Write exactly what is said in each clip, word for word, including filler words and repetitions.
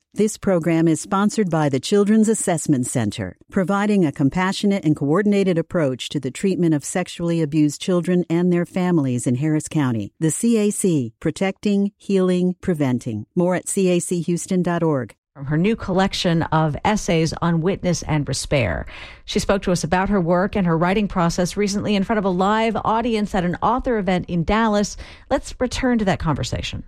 This program is sponsored by the Children's Assessment Center, providing a compassionate and coordinated approach to the treatment of sexually abused children and their families in Harris County. The C A C, protecting, healing, preventing. More at C A C Houston dot org. From her new collection of essays on witness and despair. She spoke to us about her work and her writing process recently in front of a live audience at an author event in Dallas. Let's return to that conversation.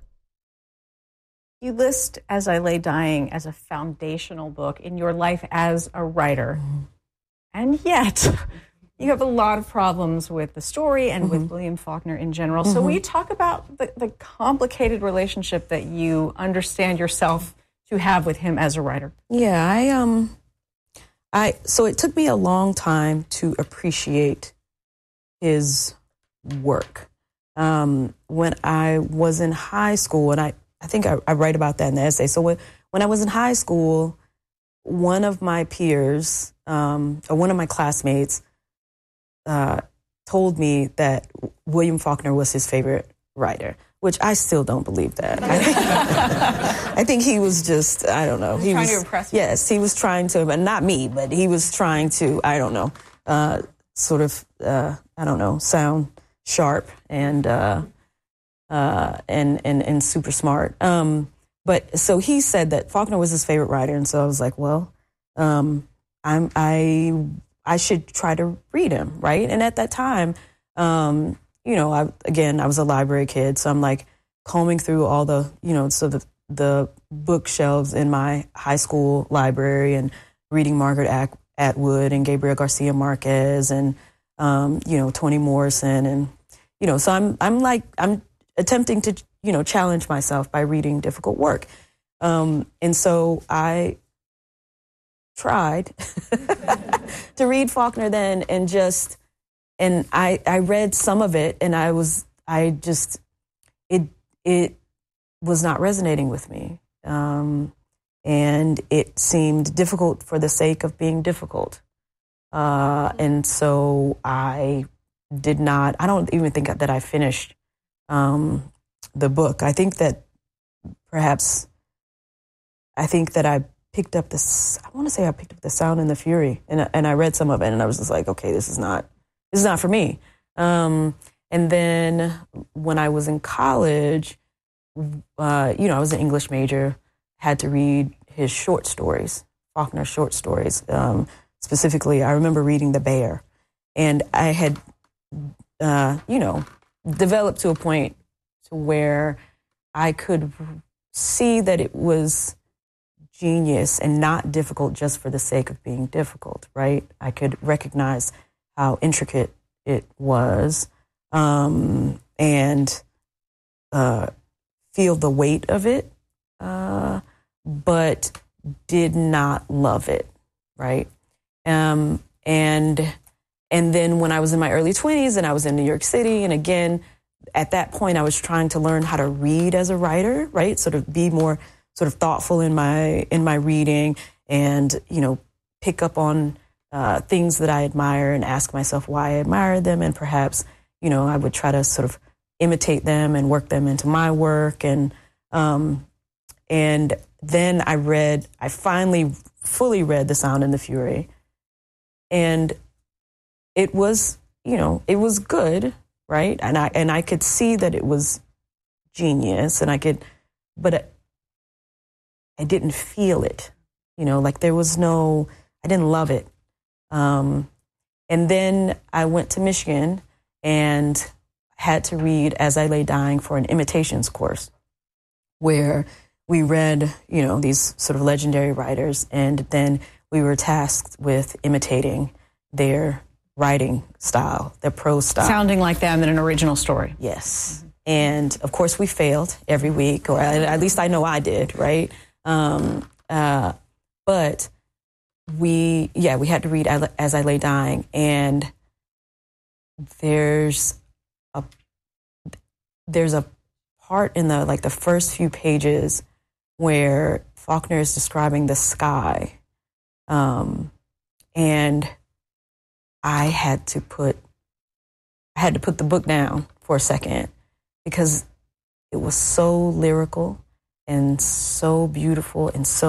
You list As I Lay Dying as a foundational book in your life as a writer. Mm-hmm. And yet, you have a lot of problems with the story and mm-hmm. with William Faulkner in general. Mm-hmm. So will you talk about the, the complicated relationship that you understand yourself to have with him as a writer? Yeah, I um I so it took me a long time to appreciate his work. Um, when I was in high school, and I, I think I, I write about that in the essay. So when, when I was in high school, one of my peers, um, or one of my classmates, uh, told me that William Faulkner was his favorite writer, which I still don't believe that. I think, I think he was just, I don't know. He was he trying was, to impress you. Yes, he was trying to, but not me, but he was trying to, I don't know, uh, sort of, uh, I don't know, sound sharp and uh, uh, and, and and super smart. Um, but so he said that Faulkner was his favorite writer, and so I was like, well, um, I'm I I should try to read him, right? And at that time, um, you know, I, again, I was a library kid, so I'm like combing through all the, you know, so the the bookshelves in my high school library and reading Margaret At- Atwood and Gabriel Garcia Marquez and um, you know, Toni Morrison, and you know, so I'm I'm like I'm attempting to, you know, challenge myself by reading difficult work, um, and so I tried to read Faulkner then, and just. And I, I read some of it, and I was, I just, it, it was not resonating with me. Um, and it seemed difficult for the sake of being difficult. Uh, and so I did not, I don't even think that I finished um, the book. I think that perhaps, I think that I picked up this, I want to say I picked up The Sound and the Fury, and, and I read some of it, and I was just like, okay, this is not, This is not for me. Um, and then when I was in college, uh, you know, I was an English major, had to read his short stories, Faulkner's short stories. Um, specifically, I remember reading The Bear. And I had, uh, you know, developed to a point to where I could see that it was genius and not difficult just for the sake of being difficult, right? I could recognize how intricate it was, um, and uh, feel the weight of it, uh, but did not love it, right? Um, and and then when I was in my early twenties and I was in New York City, and again, at that point I was trying to learn how to read as a writer, right? Sort of be more sort of thoughtful in my in my reading, and you know, pick up on Uh, things that I admire and ask myself why I admire them, and perhaps, you know, I would try to sort of imitate them and work them into my work. And um, and then I read, I finally fully read The Sound and the Fury, and it was, you know, it was good, right? And I and I could see that it was genius, and I could, but I, I didn't feel it, you know, like there was no, I didn't love it. Um, and then I went to Michigan and had to read As I Lay Dying for an imitations course, where we read, you know, these sort of legendary writers, and then we were tasked with imitating their writing style, their prose style. Sounding like them in an original story. Yes. Mm-hmm. And of course we failed every week, or at least I know I did, right? Um, uh, but we, yeah, we had to read As I Lay Dying, and there's a, there's a part in the, like the first few pages where Faulkner is describing the sky. Um, and I had to put, I had to put the book down for a second, because it was so lyrical and so beautiful and so